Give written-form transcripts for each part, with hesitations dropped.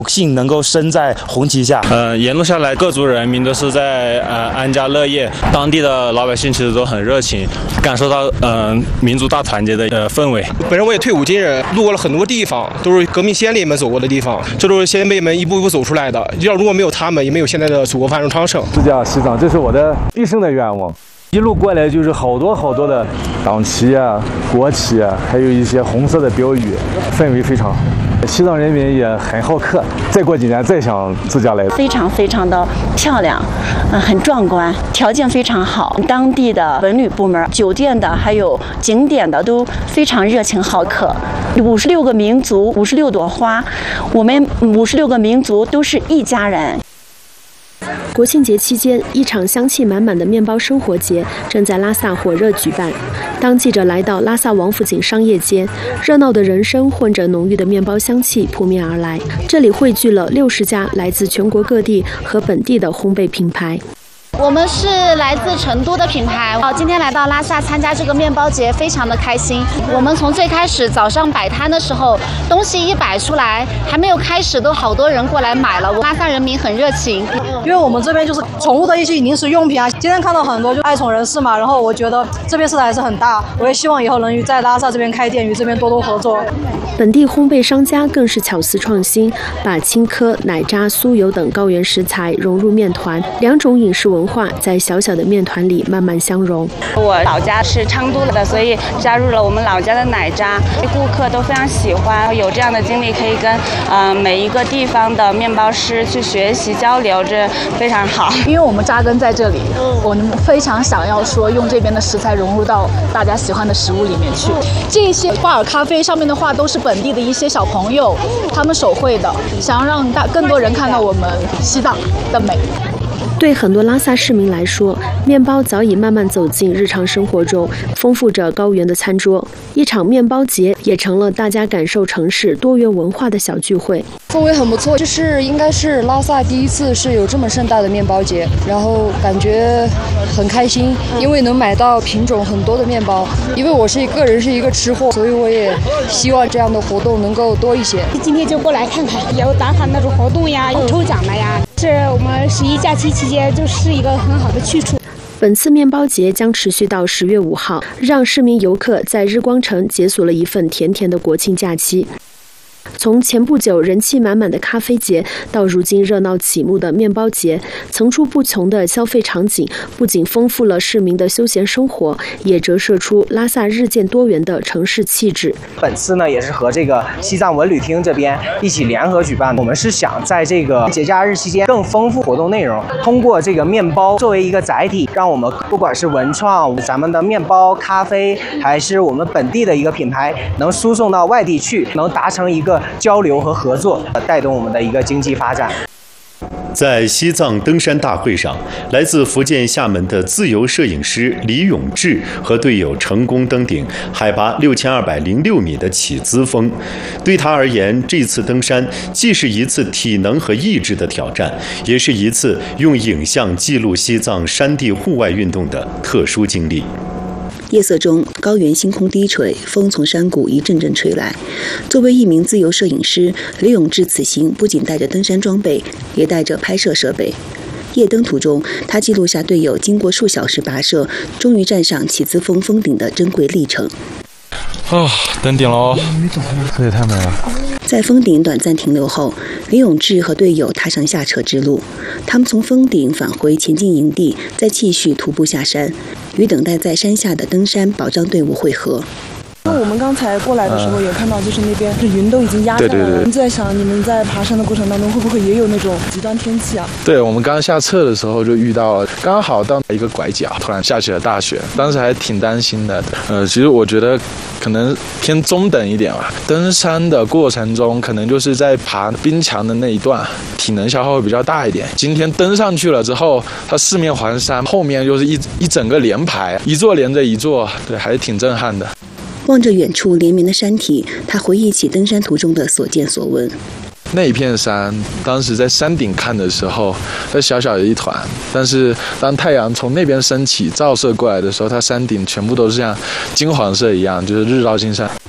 幸能够身在红旗下。 沿路下来，各族人民都是在安家乐业，当地的老百姓其实都很热情，感受到民族大团结的氛围。 本身我也退伍军人，路过了很多地方，都是革命先烈们走过的地方，这都是先辈们一步一步走出来的。如果没有他们，也没有现在的祖国繁荣昌盛。 自驾西藏，这是我的毕生的愿望。一路过来就是好多的党旗啊、国旗啊，还有一些红色的标语，氛围非常好。西藏人民也很好客，再过几年再想自驾来， 非常的漂亮，很壮观，条件非常好。当地的文旅部门、酒店的还有景点的都非常热情好客。56个民族，56朵花，我们56个民族都是一家人。 国庆节期间，一场香气满满的面包生活节正在拉萨火热举办。当记者来到拉萨王府井商业街，热闹的人声混着浓郁的面包香气扑面而来。这里汇聚了60家来自全国各地和本地的烘焙品牌。 我们是来自成都的品牌，今天来到拉萨参加这个面包节，非常的开心。我们从最开始早上摆摊的时候，东西一摆出来，还没有开始，都好多人过来买了。拉萨人民很热情， 因为我们这边就是宠物的一些零食用品啊。今天看到很多就爱宠人士嘛，然后我觉得这边市场还是很大，我也希望以后能在拉萨这边开店，与这边多合作。 本地烘焙商家更是巧思创新，把青稞、奶渣、酥油等高原食材融入面团，两种饮食文化在小小的面团里慢慢相融。 我老家是昌都的，所以加入了我们老家的奶渣，顾客都非常喜欢。有这样的经历，可以跟每一个地方的面包师去学习交流，这非常好。 因为我们扎根在这里，我们非常想要说用这边的食材融入到大家喜欢的食物里面去。这些挂耳咖啡上面的话都是本地的一些小朋友他们手绘的，想要让更多人看到我们西藏的美。 对很多拉萨市民来说，面包早已慢慢走进日常生活中，丰富着高原的餐桌。一场面包节也成了大家感受城市多元文化的小聚会。 氛围很不错，应该是拉萨第一次是有这么盛大的面包节，然后感觉很开心，因为能买到品种很多的面包。因为我个人是一个吃货，所以我也希望这样的活动能够多一些。 今天就过来看看，有打卡那种活动呀，有抽奖的呀，是我们11假期期间就是一个很好的去处。 本次面包节将持续到10月5号，让市民游客在日光城解锁了一份甜甜的国庆假期。从前不久人气满满的咖啡节，到如今热闹启幕的面包节，层出不穷的消费场景不仅丰富了市民的休闲生活，也折射出拉萨日渐多元的城市气质。 本次呢，也是和这个西藏文旅厅这边一起联合举办。我们是想在这个节假日期间更丰富活动内容，通过这个面包作为一个载体，让我们不管是文创、咱们的面包、咖啡，还是我们本地的一个品牌，能输送到外地去，能达成一个交流和合作，带动我们的一个经济发展。 在西藏登山大会上，来自福建厦门的自由摄影师李永志和队友成功登顶海拔6206米的起姿峰。对他而言，这次登山既是一次体能和意志的挑战，也是一次用影像记录西藏山地户外运动的特殊经历。 夜色中，高原星空低垂，风从山谷一阵阵吹来。作为一名自由摄影师，李永志此行不仅带着登山装备，也带着拍摄设备。夜登途中，他记录下队友经过数小时跋涉，终于站上起子峰峰顶的珍贵历程。 登顶喽！ 这也太美了。 在峰顶短暂停留后，李永志和队友踏上下撤之路。他们从峰顶返回前进营地，再继续徒步下山，与等待在山下的登山保障队伍会合。 因为我们刚才过来的时候也看到，就是那边云都已经压下来了。我们在想，你们在爬山的过程当中，会不会也有那种极端天气啊？ 对，我们刚下撤的时候就遇到了，刚好到一个拐角，突然下起了大雪，当时还挺担心的。其实我觉得可能偏中等一点吧。登山的过程中，可能就是在爬冰墙的那一段，体能消耗会比较大一点。今天登上去了之后，它四面环山，后面就是一整个连排，一座连着一座，对，还是挺震撼的。 望着远处连绵的山体，他回忆起登山途中的所见所闻。 那一片山，当时在山顶看的时候，它小小的一团，但是当太阳从那边升起照射过来的时候，它山顶全部都是像金黄色一样，就是日照金山。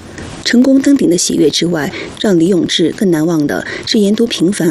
成功登顶的喜悦之外，让李永志更难忘的是沿途平凡